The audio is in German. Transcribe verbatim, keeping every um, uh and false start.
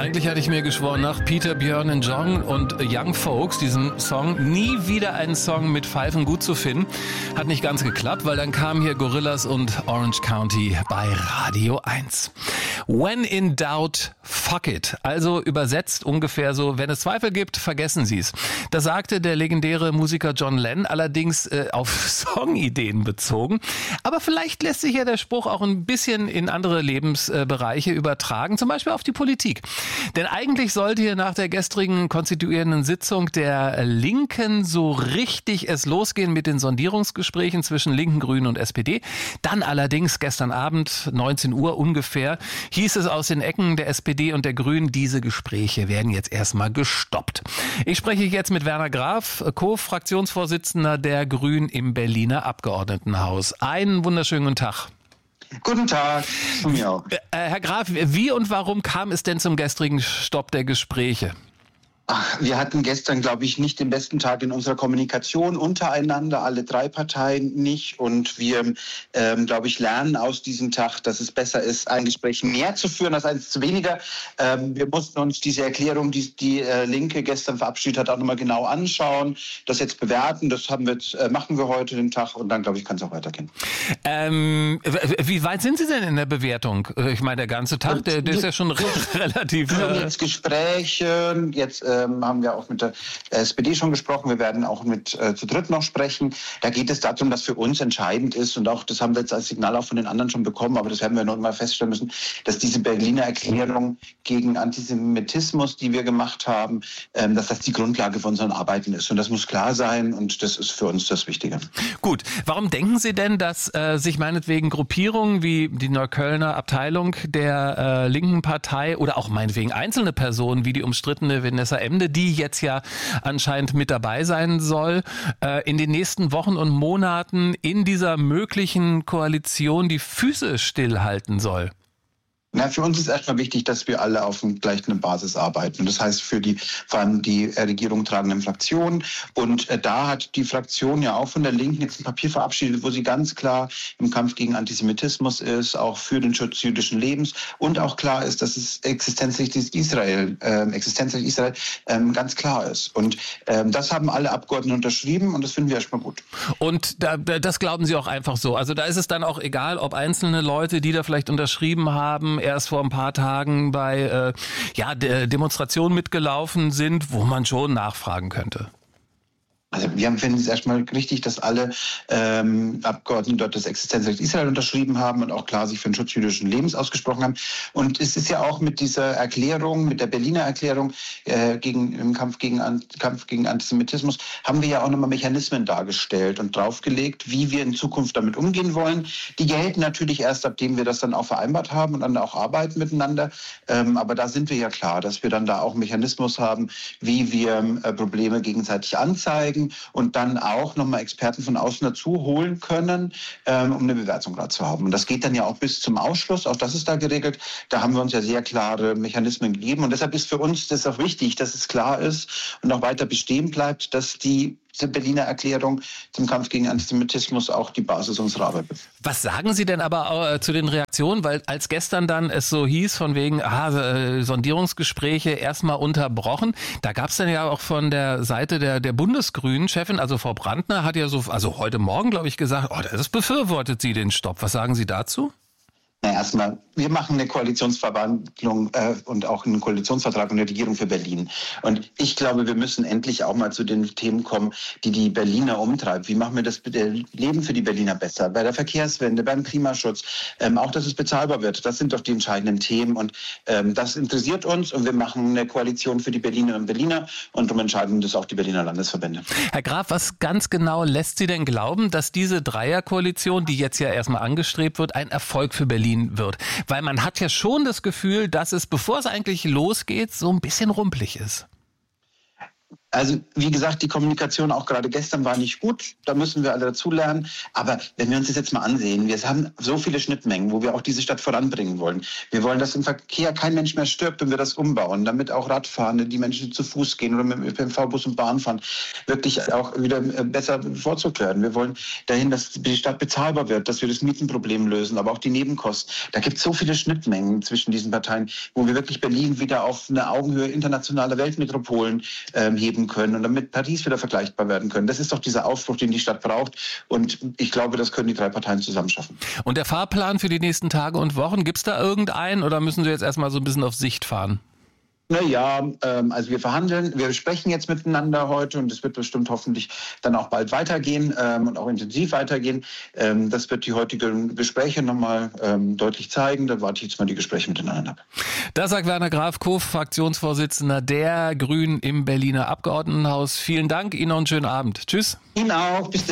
Eigentlich hatte ich mir geschworen, nach Peter, Björn und John und Young Folks, diesem Song, nie wieder einen Song mit Pfeifen gut zu finden. Hat nicht ganz geklappt, weil dann kamen hier Gorillaz und Orange County bei Radio eins. When in doubt, fuck it. Also übersetzt ungefähr so, wenn es Zweifel gibt, vergessen Sie es. Das sagte der legendäre Musiker John Lennon, allerdings äh, auf Songideen bezogen. Aber vielleicht lässt sich ja der Spruch auch ein bisschen in andere Lebensbereiche übertragen, zum Beispiel auf die Politik. Denn eigentlich sollte hier nach der gestrigen konstituierenden Sitzung der Linken so richtig es losgehen mit den Sondierungsgesprächen zwischen Linken, Grünen und S P D. Dann allerdings gestern Abend, neunzehn Uhr ungefähr, hieß es aus den Ecken der S P D und der Grünen, diese Gespräche werden jetzt erstmal gestoppt. Ich spreche jetzt mit Werner Graf, Co-Fraktionsvorsitzender der Grünen im Berliner Abgeordnetenhaus. Einen wunderschönen guten Tag. Guten Tag, von mir auch. Äh, Herr Graf, wie und warum kam es denn zum gestrigen Stopp der Gespräche? Ach, wir hatten gestern, glaube ich, nicht den besten Tag in unserer Kommunikation untereinander, alle drei Parteien nicht. Und wir, ähm, glaube ich, lernen aus diesem Tag, dass es besser ist, ein Gespräch mehr zu führen als eins zu weniger. Ähm, wir mussten uns diese Erklärung, die die äh, Linke gestern verabschiedet hat, auch nochmal genau anschauen, das jetzt bewerten. Das haben wir jetzt, äh, machen wir heute den Tag und dann, glaube ich, kann es auch weitergehen. Ähm, wie weit sind Sie denn in der Bewertung? Ich meine, der ganze Tag, der, der ist ja schon re- relativ... Wir haben jetzt Gespräche, jetzt ähm, haben wir auch mit der S P D schon gesprochen, wir werden auch mit äh, zu dritt noch sprechen. Da geht es darum, dass für uns entscheidend ist und auch, das haben wir jetzt als Signal auch von den anderen schon bekommen, aber das werden wir noch mal feststellen müssen, dass diese Berliner Erklärung gegen Antisemitismus, die wir gemacht haben, ähm, dass das die Grundlage von unseren Arbeiten ist. Und das muss klar sein und das ist für uns das Wichtige. Gut, warum denken Sie denn, dass äh, sich meinetwegen Gruppierungen wie die Neuköllner Abteilung der äh, linken Partei oder auch meinetwegen einzelne Personen wie die umstrittene Vanessa Emde, die jetzt ja anscheinend mit dabei sein soll, äh, in den nächsten Wochen und Monaten in dieser möglichen Koalition die Füße stillhalten soll? Na, für uns ist erstmal wichtig, dass wir alle auf dem gleichen Basis arbeiten. Und das heißt für die, vor allem die äh, Regierung tragenden Fraktionen. Und äh, da hat die Fraktion ja auch von der Linken jetzt ein Papier verabschiedet, wo sie ganz klar im Kampf gegen Antisemitismus ist, auch für den Schutz jüdischen Lebens und auch klar ist, dass es Existenzrecht Israel, äh, Existenzrecht Israel ähm, ganz klar ist. Und ähm, das haben alle Abgeordneten unterschrieben und das finden wir erstmal gut. Und da, das glauben Sie auch einfach so? Also da ist es dann auch egal, ob einzelne Leute, die da vielleicht unterschrieben haben, erst vor ein paar Tagen bei äh, ja, De- Demonstrationen mitgelaufen sind, wo man schon nachfragen könnte. Also wir finden es erstmal richtig, dass alle ähm, Abgeordneten dort das Existenzrecht Israel unterschrieben haben und auch klar sich für den Schutz jüdischen Lebens ausgesprochen haben. Und es ist ja auch mit dieser Erklärung, mit der Berliner Erklärung äh, gegen, im Kampf gegen, An- Kampf gegen Antisemitismus, haben wir ja auch nochmal Mechanismen dargestellt und draufgelegt, wie wir in Zukunft damit umgehen wollen. Die gelten natürlich erst, abdem wir das dann auch vereinbart haben und dann auch arbeiten miteinander. Ähm, aber da sind wir ja klar, dass wir dann da auch einen Mechanismus haben, wie wir äh, Probleme gegenseitig anzeigen und dann auch nochmal Experten von außen dazu holen können, ähm, um eine Bewertung da zu haben. Und das geht dann ja auch bis zum Ausschluss, auch das ist da geregelt. Da haben wir uns ja sehr klare Mechanismen gegeben und deshalb ist für uns das auch wichtig, dass es klar ist und auch weiter bestehen bleibt, dass die Berliner Erklärung zum Kampf gegen Antisemitismus auch die Basis unserer Arbeit ist. Was sagen Sie denn aber äh, zu den Reaktionen? Weil als gestern dann es so hieß, von wegen ah, äh, Sondierungsgespräche erstmal unterbrochen, da gab es dann ja auch von der Seite der, der Bundesgrünen-Chefin, also Frau Brandner, hat ja so, also heute Morgen, glaube ich, gesagt, oh, das befürwortet sie den Stopp. Was sagen Sie dazu? Na, erstmal, wir machen eine Koalitionsverwandlung äh, und auch einen Koalitionsvertrag und eine Regierung für Berlin. Und ich glaube, wir müssen endlich auch mal zu den Themen kommen, die die Berliner umtreiben. Wie machen wir das Leben für die Berliner besser? Bei der Verkehrswende, beim Klimaschutz, ähm, auch, dass es bezahlbar wird. Das sind doch die entscheidenden Themen. Und ähm, das interessiert uns. Und wir machen eine Koalition für die Berlinerinnen und Berliner. Und darum entscheiden das auch die Berliner Landesverbände. Herr Graf, was ganz genau lässt Sie denn glauben, dass diese Dreierkoalition, die jetzt ja erstmal angestrebt wird, ein Erfolg für Berlin wird? Weil man hat ja schon das Gefühl, dass es, bevor es eigentlich losgeht, so ein bisschen rumpelig ist. Also wie gesagt, die Kommunikation auch gerade gestern war nicht gut. Da müssen wir alle dazulernen. Aber wenn wir uns das jetzt mal ansehen, wir haben so viele Schnittmengen, wo wir auch diese Stadt voranbringen wollen. Wir wollen, dass im Verkehr kein Mensch mehr stirbt und wir das umbauen, damit auch Radfahrende, die Menschen, die zu Fuß gehen oder mit dem Ö P N V, Bus und Bahn fahren, wirklich auch wieder besser bevorzugt werden. Wir wollen dahin, dass die Stadt bezahlbar wird, dass wir das Mietenproblem lösen, aber auch die Nebenkosten. Da gibt es so viele Schnittmengen zwischen diesen Parteien, wo wir wirklich Berlin wieder auf eine Augenhöhe internationaler Weltmetropolen ähm, heben können und damit Paris wieder vergleichbar werden können. Das ist doch dieser Aufbruch, den die Stadt braucht. Und ich glaube, das können die drei Parteien zusammen schaffen. Und der Fahrplan für die nächsten Tage und Wochen, gibt es da irgendeinen oder müssen Sie jetzt erstmal so ein bisschen auf Sicht fahren? Naja, ähm, also wir verhandeln, wir sprechen jetzt miteinander heute und es wird bestimmt hoffentlich dann auch bald weitergehen ähm, und auch intensiv weitergehen. Ähm, das wird die heutigen Gespräche nochmal ähm, deutlich zeigen. Da warte ich jetzt mal die Gespräche miteinander ab. Das sagt Werner Graf-Kow, Fraktionsvorsitzender der Grünen im Berliner Abgeordnetenhaus. Vielen Dank, Ihnen noch einen schönen Abend. Tschüss. Ihnen auch. Bis dann.